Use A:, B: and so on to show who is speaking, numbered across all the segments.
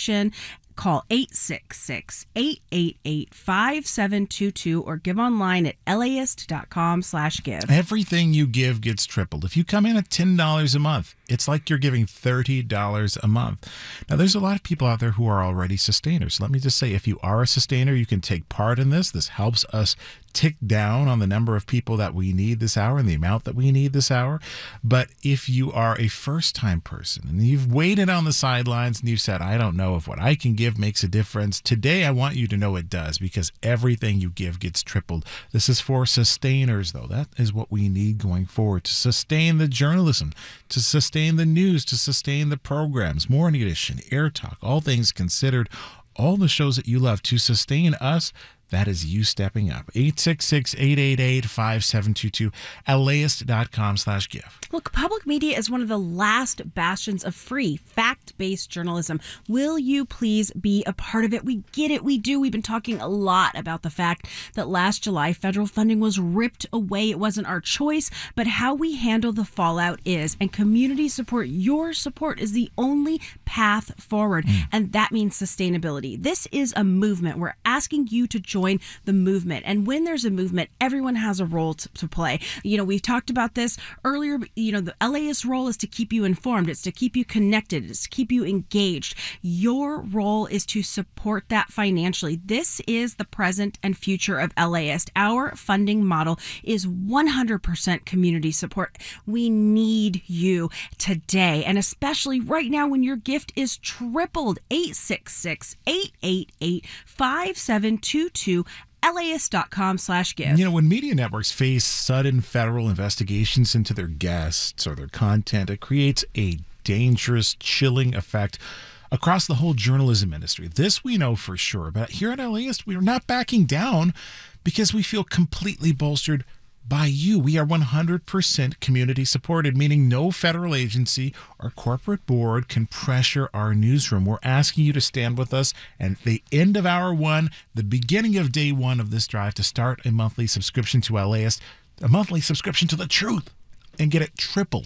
A: protection. Call 866-888-5722 or give online at LAist.com/give.
B: Everything you give gets tripled. If you come in at $10 a month, it's like you're giving $30 a month. Now, there's a lot of people out there who are already sustainers. Let me just say, if you are a sustainer, you can take part in this. This helps us tick down on the number of people that we need this hour and the amount that we need this hour. But if you are a first-time person and you've waited on the sidelines and you've said, I don't know if what I can give makes a difference, today I want you to know it does, because everything you give gets tripled. This is for sustainers, though. That is what we need going forward, to sustain the journalism, to sustain the news, to sustain the programs, Morning Edition, Air Talk, All Things Considered, all the shows that you love. To sustain us, that is you stepping up. 866-888-5722, LAist.com/give.
A: Look, public media is one of the last bastions of free, fact-based journalism. Will you please be a part of it? We get it. We do. We've been talking a lot about the fact that last July, federal funding was ripped away. It wasn't our choice, but how we handle the fallout is. And community support, your support, is the only path forward. And that means sustainability. This is a movement. We're asking you to join the movement. And when there's a movement, everyone has a role to play. You know, we've talked about this earlier. You know, the LAist role is to keep you informed. It's to keep you connected. It's to keep you engaged. Your role is to support that financially. This is the present and future of LAist. Our funding model is 100% community support. We need you today, and especially right now when your gift is tripled. 866-888-5722. LAist.com/give.
B: You know, when media networks face sudden federal investigations into their guests or their content, it creates a dangerous, chilling effect across the whole journalism industry. This we know for sure. But here at LAist, we are not backing down because we feel completely bolstered by you. We are 100% community supported, meaning no federal agency or corporate board can pressure our newsroom. We're asking you to stand with us and at the end of hour one, the beginning of day one of this drive, to start a monthly subscription to LAist, a monthly subscription to the truth, and get it tripled.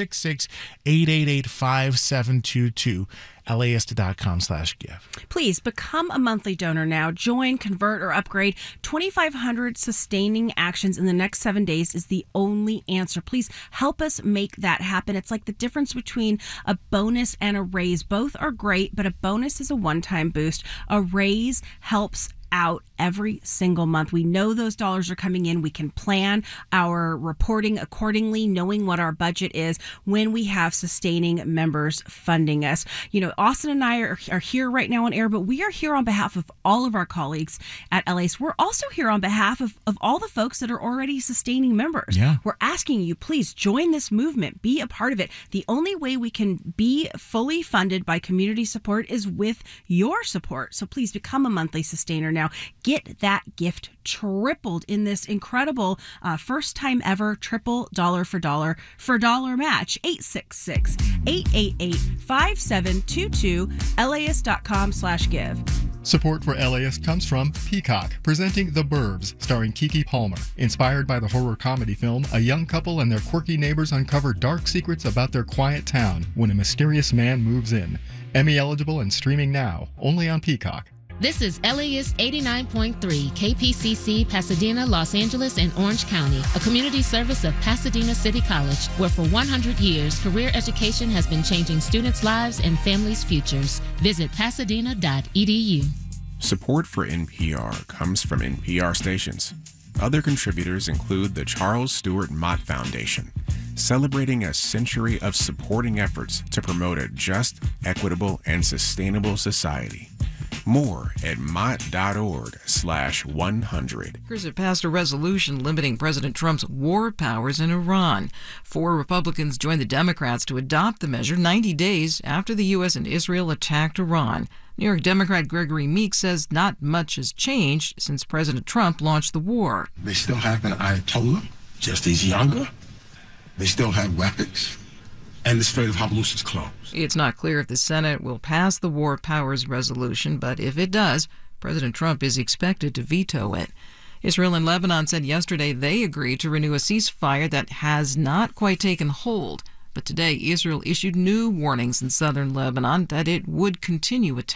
B: 866-888-5722. LAist.com/give.
A: Please become a monthly donor now. Join, convert, or upgrade. 2,500 sustaining actions in the next 7 days is the only answer. Please help us make that happen. It's like the difference between a bonus and a raise. Both are great, but a bonus is a one-time boost. A raise helps out every single month. We know those dollars are coming in. We can plan our reporting accordingly, knowing what our budget is when we have sustaining members funding us. You know, Austin and I are here right now on air, but we are here on behalf of all of our colleagues at LAist. We're also here on behalf of all the folks that are already sustaining members.
B: Yeah.
A: We're asking you, please join this movement. Be a part of it. The only way we can be fully funded by community support is with your support. So please become a monthly sustainer now. Get that gift tripled in this incredible first time ever triple dollar for dollar match. 866-888-5722. LAist.com/give.
C: Support for LAist comes from Peacock, presenting The Burbs, starring Keke Palmer. Inspired by the horror comedy film, a young couple and their quirky neighbors uncover dark secrets about their quiet town when a mysterious man moves in. Emmy eligible and streaming now, only on Peacock.
D: This is LAist 89.3 KPCC, Pasadena, Los Angeles, and Orange County, a community service of Pasadena City College, where for 100 years, career education has been changing students' lives and families' futures. Visit pasadena.edu.
E: Support for NPR comes from NPR stations. Other contributors include the Charles Stewart Mott Foundation, celebrating a century of supporting efforts to promote a just, equitable, and sustainable society. More at mott.org/100.
F: Congress have passed a resolution limiting President Trump's war powers in Iran. 4 Republicans joined the Democrats to adopt the measure 90 days after the U.S. and Israel attacked Iran. New York Democrat Gregory Meeks says not much has changed since President Trump launched the war.
G: They still have an Ayatollah, just as younger. They still have weapons. And the Strait of Hormuz is closed.
F: It's not clear if the Senate will pass the war powers resolution, but if it does, President Trump is expected to veto it. Israel and Lebanon said yesterday they agreed to renew a ceasefire that has not quite taken hold. But today, Israel issued new warnings in southern Lebanon that it would continue attacks.